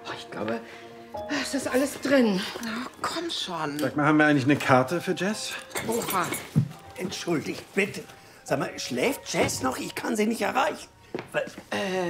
Ich glaube, es ist alles drin. Na, komm schon. Sag mal, haben wir eigentlich eine Karte für Jess? Oha. Entschuldigt, bitte. Sag mal, schläft Jess noch? Ich kann sie nicht erreichen.